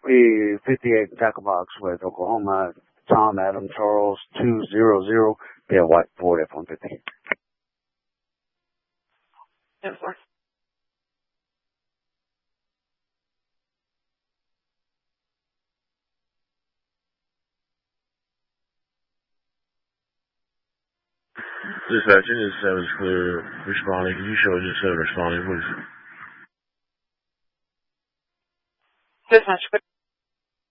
58 Jackabox with Oklahoma, Tom, Adam, Charles, 200, yeah, White, Ford F-150. Yeah, Ford. Dispatch, Engine 7 is clear. Responding. Can you show Engine 7 responding, please? Dispatch,